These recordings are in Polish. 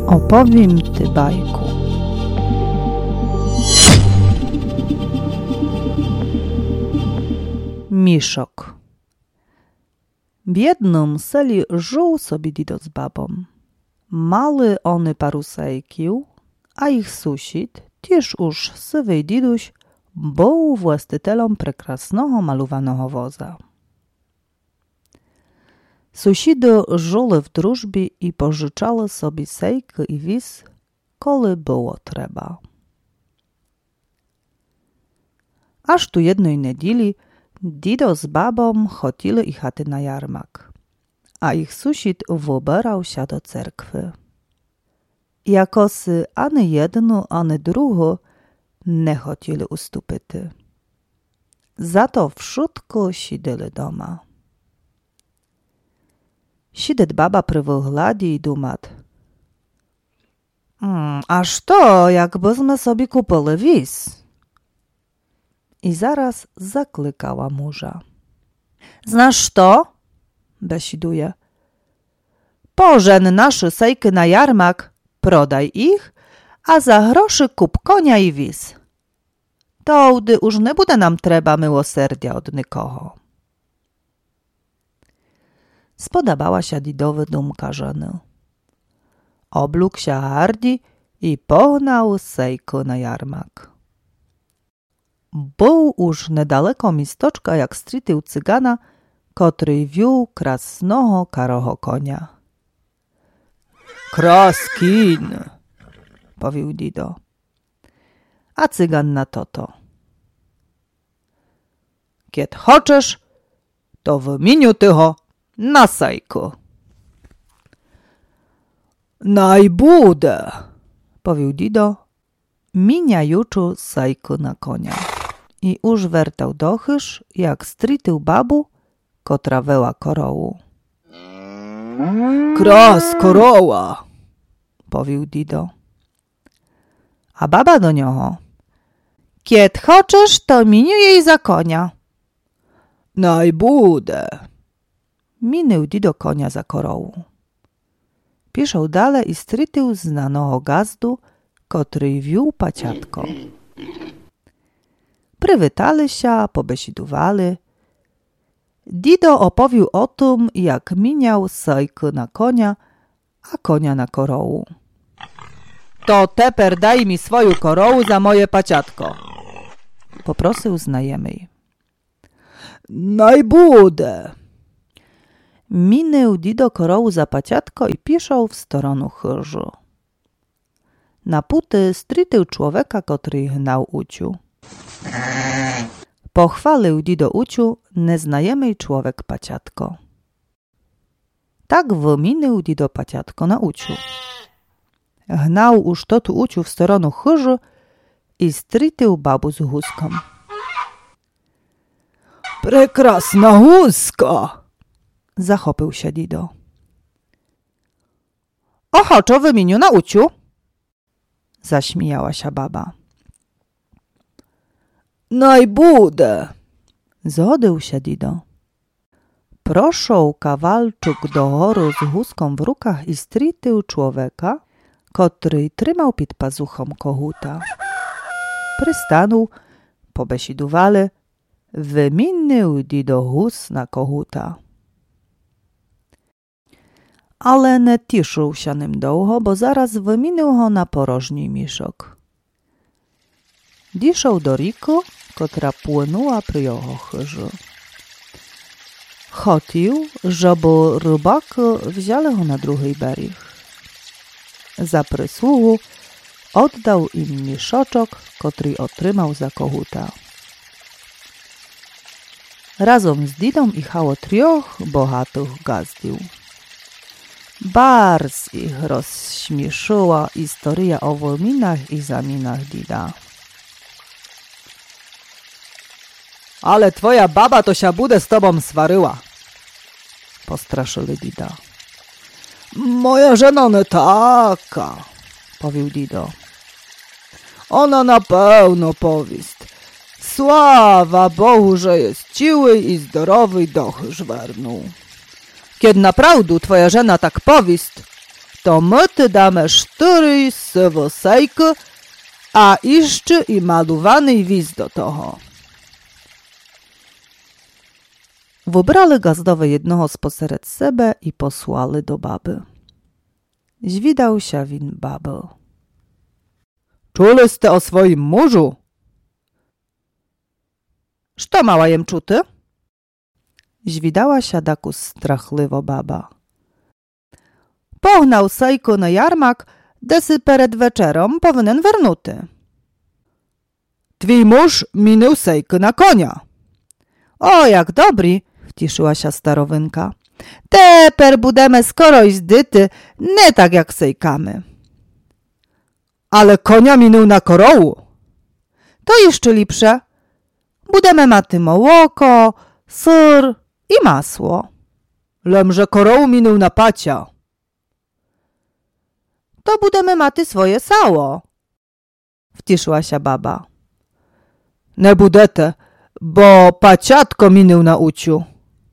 Opowiem ty bajku. Miszok. W jednym seli żył sobie Dido z babą. Mały one parusejkił, a ich sąsiad, też już sywy Diduś, był właścicielem prekrasnego malowanego woza. Sąsiady żyli w drużbie i pożyczali sobie sejki i wiz, kole było trzeba. Aż tu jednej niedzieli Dido z babą chodzili i chaty na jarmak, a ich sąsiad wybierał się do cerkwy. Jakoś ani jedno, ani drugie nie chcieli ustąpić. Za to wszystko siedzieli doma. Siedzi baba przy wyglądzie i duma. Aż to, jakbyśmy sobie kupili wiz. I zaraz zaklykała męża. Znasz to? Besiduje. Pożen nasze sejki na jarmak, prodaj ich, a za groszy kup konia i wiz. Tołdy już nie bude nam trzeba miłosierdzia od nikogo. Spodobała się Didowi dumka żony. Oblókł się hardi i pognał sejku na jarmak. Był już niedaleko mistoczka, jak strytył cygana, który wiół krasnego karoho konia. Kraskin, powił Dido. A cygan na to. Kiedy chcesz, to wymienię tyho na sejku. Najbudę, powił Dido, miniajuczu sejku na konia. I już wertał dochyż, jak strytył babu, kotra weła korołu. Kras koroła, powił Dido. A baba do niego. Kiedy chcesz, to miniu jej za konia. Najbudę. Minął Dido konia za korołu. Piszał dalej i strytył znanego gazdu, który wiół paciatko. Przywitali się, pobesidowali. Dido opowił o tym, jak miniał sejk na konia, a konia na korołu. To teper daj mi swoją korołu za moje paciatko, poprosił znajomej. Najbudę. Minął Dido korołu za paciatko i piszał w stronę chyżu. Na puty strytył człowieka, który gnał uciu. Pochwalił Dido uciu nieznajomej człowiek paciatko. Tak wyminął Dido paciatko na uciu. Gnał już to tu uciu w stronę chyżu i strytył babu z huską. Prekrasna huska! Zachopił się Dido. Ochoczo wymienił na uciu? Zaśmiała się baba. Najbudę! Zgodził się Dido. Proszą kawalczyk do horu z huską w rukach i strytył człowieka, który trzymał pod pazuchą koguta. Przystanął, pobesidowali, wymienił Dido hus na koguta. Ale nie cieszył się nim długo, bo zaraz wymienił go na porożni miszok. Diszał do riku, która płynęła przy jego chyżu. Chciał, żeby rybaki wzięli go na drugi brzeg. Za przysługę oddał im miszoczok, który otrzymał za koguta. Razem z Didą jechało 3 bogatych gazdów. Bardzo ich rozśmieszyła historia o wyminach i zaminach Dida. Ale twoja baba to się bude z tobą swaryła, postraszyli Dida. Moja żona nie taka, powił Dido. Ona na pewno powieść. Sława Bogu, że jest ciły i zdrowy dochyż wernu. Kiedy naprawdę twoja żona tak powieść, to my ty damy 4 sywosejki, a jeszcze i malowany wiz do toho. Wybrali gazdowe jednoho sposered sebe i posłali do baby. Zwidał się win baby. Czuliście o swoim mężu? Što mała jem czuty? Zwidała się daku strachliwo baba. Pognał sejku na jarmak, desy pered wieczerom powinien wernuty. Twój mąż minął sejku na konia. O, jak dobry, wciszyła się starowynka. Teper budemy skoro i zdyty, nie tak jak sejkamy. Ale konia minął na korołu. To jeszcze lepsze. Budemy maty mołoko, syr i masło. Lemże korołu minął na pacia. To budemy maty swoje sało, wciszyła się baba. Nie budete, bo paciatko minął na uciu.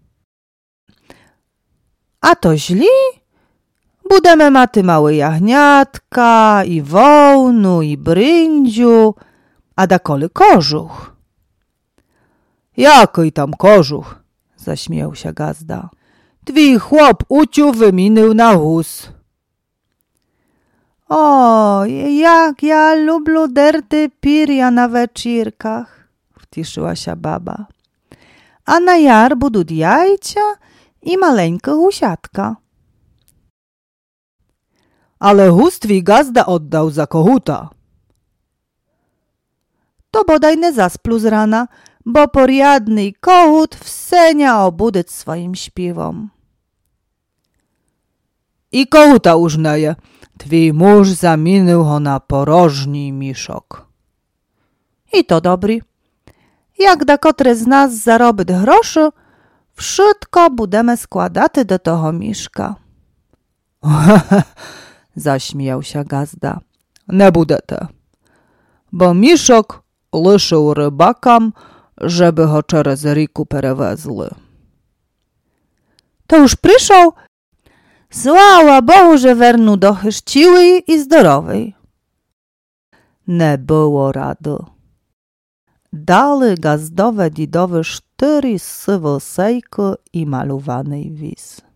A to źli? Budemy maty małe jahniatka, i wołnu, i bryndziu, a dakoli kożuch. Jako i tam kożuch, zaśmiał się gazda. Twój chłop uciu wyminął na hus. O, jak ja lubię derty pirja na wieczirkach, wciszyła się baba. A na jar budą jajcia i maleńka husiatka. Ale hus twój gazda oddał za kohuta. To bodaj nie zasplu z rana, bo porjadny kohut wsenia obudyć swoim śpiewom. I kohuta użneje. Twój mąż zamienił ho na porożni miszok. I to dobry. Jak da kotre z nas zarobić groszy, wszystko budemy składaty do toho miszka. Zaśmiał się gazda. Nie budete, bo miszok lyszył rybakam, żeby ho przez riku perewezli. To już przyszł? Słała Bogu, że wernu dochyściły i zdrowej. Nie było rady. Dali gazdowe didowe 4 sywosejki i malowany wiz.